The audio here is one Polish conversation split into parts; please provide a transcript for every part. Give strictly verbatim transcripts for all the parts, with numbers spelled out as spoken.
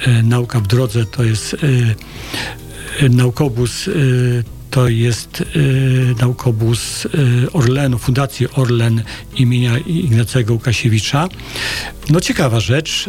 Nauka w drodze to jest naukobus, to jest naukobus Orlenu, Fundacji Orlen imienia Ignacego Łukasiewicza. No ciekawa rzecz.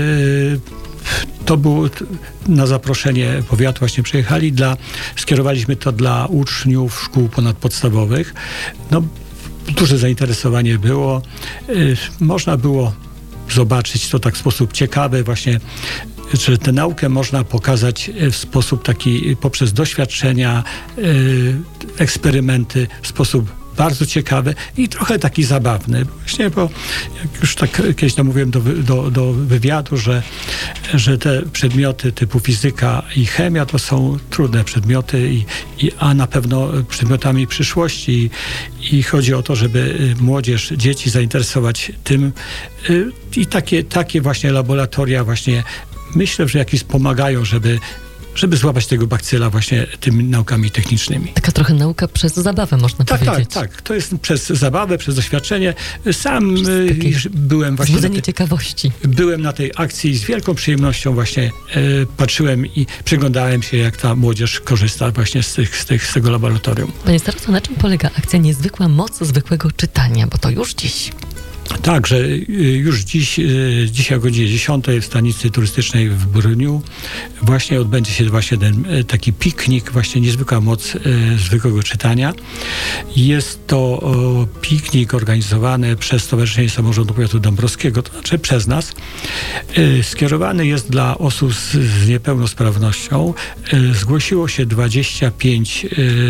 To było na zaproszenie powiatu, właśnie przyjechali, dla, skierowaliśmy to dla uczniów szkół ponadpodstawowych. No, duże zainteresowanie było. Można było zobaczyć to tak w sposób ciekawy, właśnie, że tę naukę można pokazać w sposób taki poprzez doświadczenia, eksperymenty, w sposób bardzo ciekawy i trochę taki zabawny. Właśnie, bo jak już tak kiedyś tam mówiłem do, do, do wywiadu, że, że te przedmioty typu fizyka i chemia to są trudne przedmioty, i, i, a na pewno przedmiotami przyszłości. I, i chodzi o to, żeby młodzież, dzieci zainteresować tym. I takie, takie właśnie laboratoria właśnie myślę, że jakieś pomagają, żeby żeby złapać tego bakcyla właśnie tymi naukami technicznymi. Taka trochę nauka przez zabawę, można tak, powiedzieć. Tak, tak. To jest przez zabawę, przez doświadczenie. Sam y, byłem właśnie... Wzbudzenie na te, ciekawości. Byłem na tej akcji i z wielką przyjemnością właśnie y, patrzyłem i przyglądałem się, jak ta młodzież korzysta właśnie z, tych, z, tych, z tego laboratorium. Panie starostwo, na czym polega akcja Niezwykła Moc Zwykłego Czytania? Bo to już dziś. Tak, że już dziś, dzisiaj o godzinie dziesiątej w stanicy turystycznej w Bruniu właśnie odbędzie się właśnie ten taki piknik, właśnie Niezwykła Moc Zwykłego Czytania. Jest to o, piknik organizowany przez Stowarzyszenie Samorządu Powiatu Dąbrowskiego, to znaczy przez nas. Skierowany jest dla osób z, z niepełnosprawnością. Zgłosiło się dwadzieścia pięć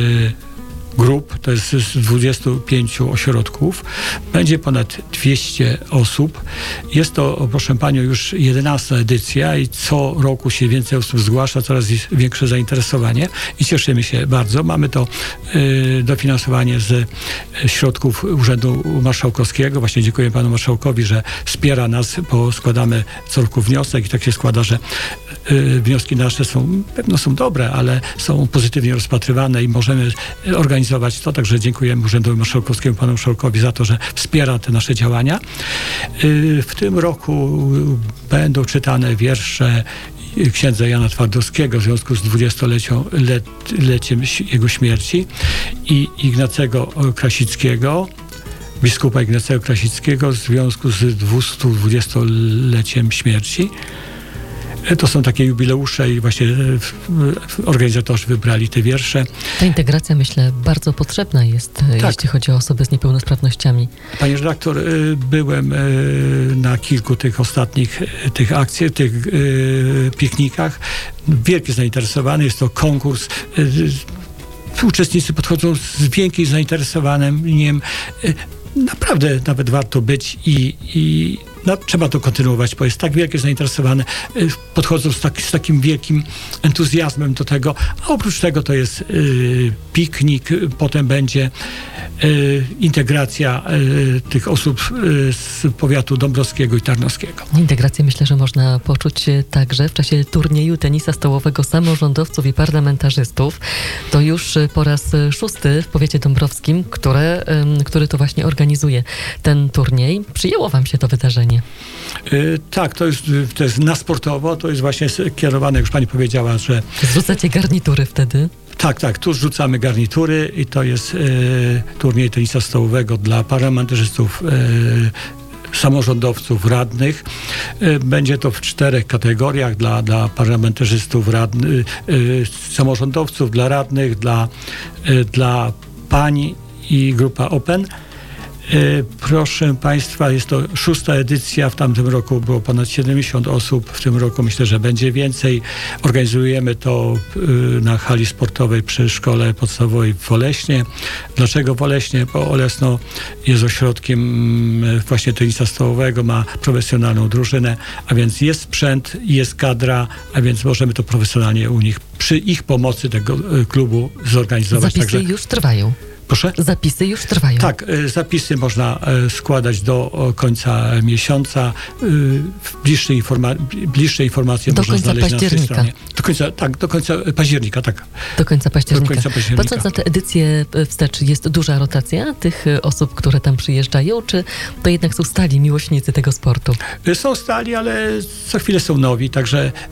grup, to jest z dwudziestu pięciu ośrodków. Będzie ponad dwieście osób. Jest to, proszę panią, już jedenasta edycja i co roku się więcej osób zgłasza, coraz większe zainteresowanie i cieszymy się bardzo. Mamy to y, dofinansowanie z środków Urzędu Marszałkowskiego. Właśnie dziękuję panu marszałkowi, że wspiera nas, bo składamy co roku wniosek i tak się składa, że y, wnioski nasze są, pewno są dobre, ale są pozytywnie rozpatrywane i możemy organizować to, także dziękujemy Urzędowi Marszałkowskiemu, panu marszałkowi za to, że wspiera te nasze działania. W tym roku będą czytane wiersze księdza Jana Twardowskiego w związku z dwudziestoleciem jego śmierci i Ignacego Krasickiego, biskupa Ignacego Krasickiego w związku z dwudziestolecie śmierci. To są takie jubileusze i właśnie organizatorzy wybrali te wiersze. Ta integracja, myślę, bardzo potrzebna jest, tak, jeśli chodzi o osoby z niepełnosprawnościami. Panie redaktor, byłem na kilku tych ostatnich tych akcjach, tych piknikach. Wielkie zainteresowanie. Jest to konkurs. Uczestnicy podchodzą z wielkim zainteresowaniem. Naprawdę nawet warto być i, i no, trzeba to kontynuować, bo jest tak wielkie zainteresowane, podchodzą z, tak, z takim wielkim entuzjazmem do tego, a oprócz tego to jest y, piknik, potem będzie y, integracja y, tych osób y, z powiatu dąbrowskiego i tarnowskiego. Integrację myślę, że można poczuć także w czasie turnieju tenisa stołowego samorządowców i parlamentarzystów. To już po raz szósty w powiecie dąbrowskim, które, y, który to właśnie organizuje ten turniej. Przyjęło wam się to wydarzenie? Yy, tak, to jest, to jest na sportowo, to jest właśnie kierowane, jak już pani powiedziała, że... Zrzucacie garnitury wtedy? Tak, tak, tu zrzucamy garnitury i to jest yy, turniej tenisa stołowego dla parlamentarzystów, yy, samorządowców, radnych. Yy, będzie to w czterech kategoriach dla, dla parlamentarzystów, radnych, yy, samorządowców, dla radnych, dla, yy, dla pań i grupa Open. Proszę państwa, jest to szósta edycja, w tamtym roku było ponad siedemdziesiąt osób, w tym roku myślę, że będzie więcej. Organizujemy to na hali sportowej przy szkole podstawowej w Oleśnie. Dlaczego w Oleśnie? Bo Olesno jest ośrodkiem właśnie tenisa stołowego, ma profesjonalną drużynę, a więc jest sprzęt, jest kadra, a więc możemy to profesjonalnie u nich, przy ich pomocy tego klubu zorganizować. Zapisy Także... już trwają. Proszę? Zapisy już trwają. Tak, zapisy można składać do końca miesiąca. Bliższe, informa- bliższe informacje do można znaleźć na tej stronie. Do końca, tak, do końca października, tak. Do końca października. Do końca października. Patrząc na tę edycję wstecz, jest duża rotacja tych osób, które tam przyjeżdżają, czy to jednak są stali miłośnicy tego sportu? Są stali, ale co chwilę są nowi, także